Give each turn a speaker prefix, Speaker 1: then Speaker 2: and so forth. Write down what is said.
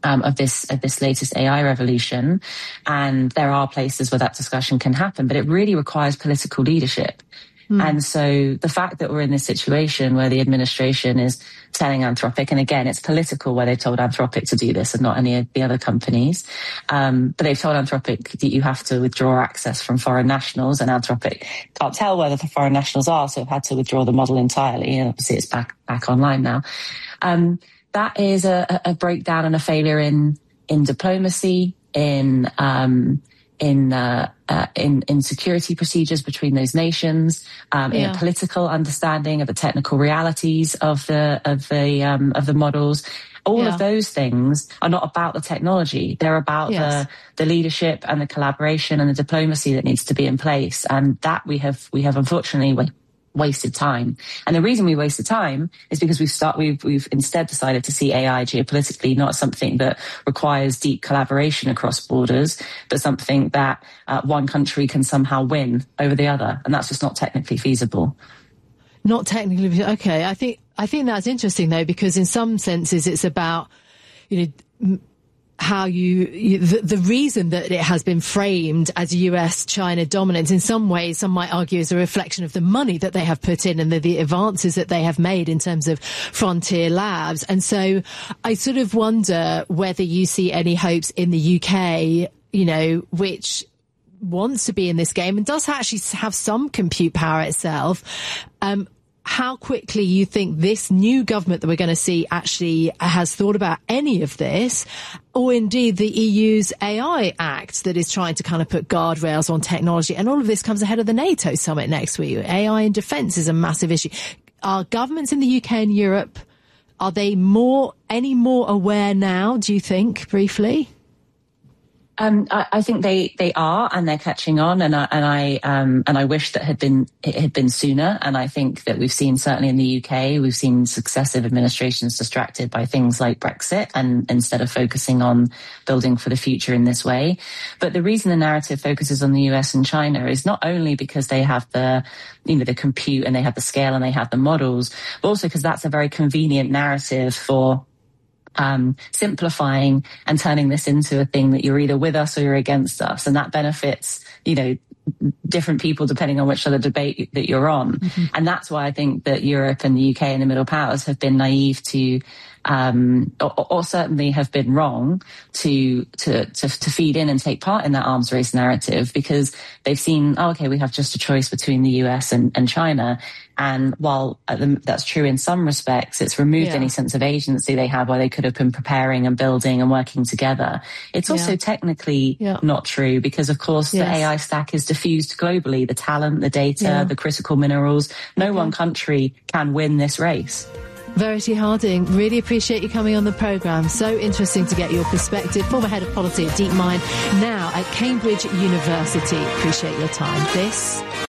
Speaker 1: of this latest AI revolution. And there are places where that discussion can happen, but it really requires political leadership. And so the fact that we're in this situation where the administration is telling Anthropic, and again, it's political where they've told Anthropic to do this and not any of the other companies, but they've told Anthropic that you have to withdraw access from foreign nationals, and Anthropic can't tell whether the foreign nationals are, so have had to withdraw the model entirely, and obviously it's back online now. That is a breakdown and a failure in diplomacy, in security procedures between those nations, in a political understanding of the technical realities of the models. All of those things are not about the technology. They're about the leadership and the collaboration and the diplomacy that needs to be in place. And that we have unfortunately wasted time. And the reason we wasted time is because we've instead decided to see AI geopolitically not something that requires deep collaboration across borders, but something that one country can somehow win over the other. And that's just not technically feasible.
Speaker 2: Not technically. Okay. I think that's interesting though, because in some senses it's about, how the reason that it has been framed as US-China dominance, in some ways, some might argue, is a reflection of the money that they have put in and the advances that they have made in terms of frontier labs. And so I sort of wonder whether you see any hopes in the UK, which wants to be in this game and does actually have some compute power itself, how quickly you think this new government that we're going to see actually has thought about any of this, or indeed the EU's AI Act that is trying to kind of put guardrails on technology. And all of this comes ahead of the NATO summit next week. AI in defence is a massive issue. Are governments in the UK and Europe, are they any more aware now, do you think, briefly?
Speaker 1: I think they are, and they're catching on, and I wish that it had been sooner. And I think that we've seen, certainly in the UK, we've seen successive administrations distracted by things like Brexit, and instead of focusing on building for the future in this way. But the reason the narrative focuses on the US and China is not only because they have the compute and they have the scale and they have the models, but also because that's a very convenient narrative for simplifying and turning this into a thing that you're either with us or you're against us. And that benefits, different people depending on which other debate that you're on. Mm-hmm. And that's why I think that Europe and the UK and the Middle Powers have been naive to, or certainly have been wrong to feed in and take part in that arms race narrative, because they've seen, we have just a choice between the US and China. And while that's true in some respects, it's removed any sense of agency they had where they could have been preparing and building and working together. It's also technically not true, because, of course, the AI stack is diffused globally. The talent, the data, the critical minerals. No one country can win this race.
Speaker 2: Verity Harding, really appreciate you coming on the programme. So interesting to get your perspective. Former head of policy at DeepMind, now at Cambridge University. Appreciate your time. This